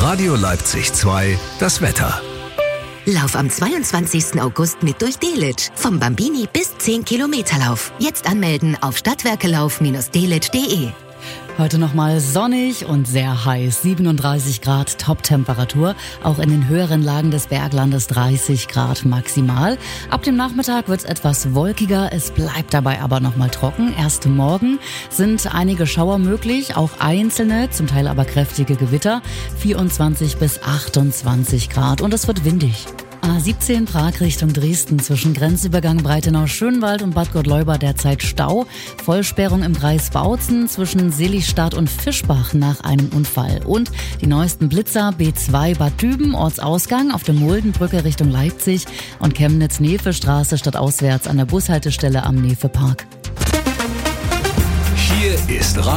Radio Leipzig 2, das Wetter. Lauf am 22. August mit durch Delitzsch. Vom Bambini bis 10 Kilometerlauf. Jetzt anmelden auf stadtwerkelauf-delitzsch.de. Heute nochmal sonnig und sehr heiß. 37 Grad Top-Temperatur. Auch in den höheren Lagen des Berglandes 30 Grad maximal. Ab dem Nachmittag wird es etwas wolkiger. Es bleibt dabei aber nochmal trocken. Erst morgen sind einige Schauer möglich. Auch einzelne, zum Teil aber kräftige Gewitter. 24 bis 28 Grad. Und es wird windig. A17 Prag Richtung Dresden zwischen Grenzübergang Breitenau-Schönwald und Bad Gottleuba derzeit Stau. Vollsperrung im Kreis Bautzen zwischen Seligstadt und Fischbach nach einem Unfall. Und die neuesten Blitzer B2 Bad Düben, Ortsausgang auf der Muldenbrücke Richtung Leipzig und Chemnitz-Nefe-Straße stadtauswärts an der Bushaltestelle am Nefe-Park. Hier ist